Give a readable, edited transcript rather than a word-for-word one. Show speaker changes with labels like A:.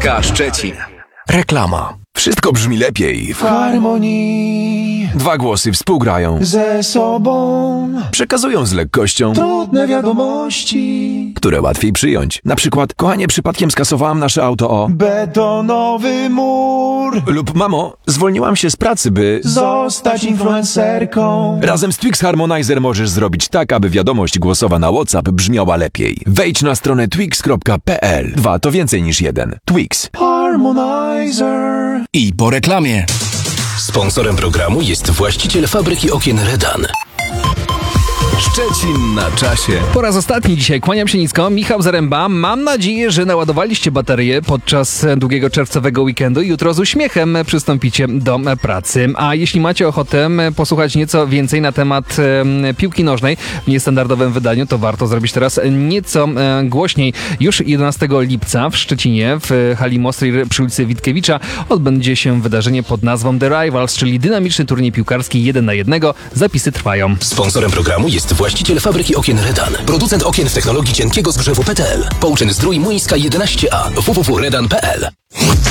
A: Matka Szczecin.
B: Reklama. Wszystko brzmi lepiej w
C: harmonii.
B: Dwa głosy współgrają,
C: Ze sobą
B: przekazują z lekkością,
C: trudne wiadomości.
B: które łatwiej przyjąć. Na przykład, kochanie, przypadkiem skasowałam nasze auto o...
C: Betonowy mur.
B: Lub mamo, zwolniłam się z pracy, by...
C: Zostać influencerką.
B: Razem z Twix Harmonizer możesz zrobić tak, aby wiadomość głosowa na WhatsApp brzmiała lepiej. Wejdź na stronę twix.pl. 2 to więcej niż 1. Twix.
C: Harmonizer.
D: I po reklamie.
E: Sponsorem programu jest właściciel fabryki okien Redan.
A: Szczecin na czasie.
F: Po raz ostatni dzisiaj kłaniam się nisko, Michał Zaręba. Mam nadzieję, że naładowaliście baterie podczas długiego czerwcowego weekendu i jutro z uśmiechem przystąpicie do pracy. A jeśli macie ochotę posłuchać nieco więcej na temat piłki nożnej w niestandardowym wydaniu, to warto zrobić teraz nieco głośniej. Już 11 lipca w Szczecinie w hali Mostrir przy ulicy Witkiewicza odbędzie się wydarzenie pod nazwą The Rivals, czyli dynamiczny turniej piłkarski 1 na 1. Zapisy trwają.
E: Sponsorem programu jest właściciel fabryki okien Redan. Producent okien w technologii cienkiego zgrzewu PTL. Połczyn Zdrój Młyńska 11A. www.redan.pl